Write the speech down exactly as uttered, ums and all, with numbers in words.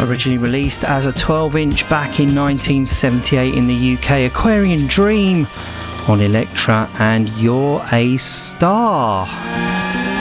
originally released as a twelve inch back in nineteen seventy-eight in the U K. Aquarian Dream on Elektra and You're a Star.